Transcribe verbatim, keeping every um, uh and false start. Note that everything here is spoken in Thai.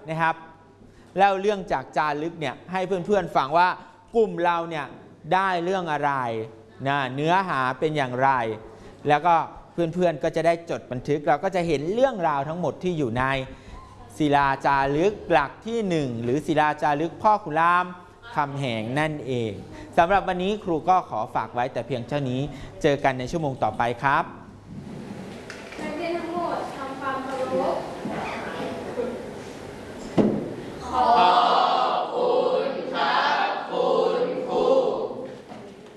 นะครับเล่าเรื่องจากจารึกเนี่ยให้เพื่อนๆฟังว่ากลุ่มเราเนี่ยได้เรื่องอะไรนะเนื้อหาเป็นอย่างไรแล้วก็เพื่อนๆก็จะได้จดบันทึกเราก็จะเห็นเรื่องราวทั้งหมดที่อยู่ในศิลาจารึกหลักที่หนึ่งหรือศิลาจารึกพ่อขุนรามคำแหงนั่นเองสำหรับวันนี้ครูก็ขอฝากไว้แต่เพียงเท่านี้เจอกันในชั่วโมงต่อไปครับ